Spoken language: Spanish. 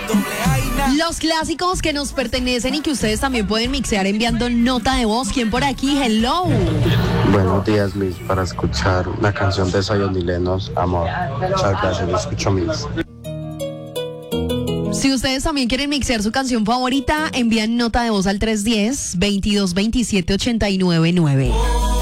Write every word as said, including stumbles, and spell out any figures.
Los clásicos que nos pertenecen y que ustedes también pueden mixear enviando nota de voz. ¿Quién por aquí? Hello. Buenos días, Miss, para escuchar la canción de Zion y Lennox, Amor. Muchas gracias, yo escucho Miss. Si ustedes también quieren mixear su canción favorita, envían nota de voz al tres uno cero, veintidós veintisiete ochenta y nueve nueve.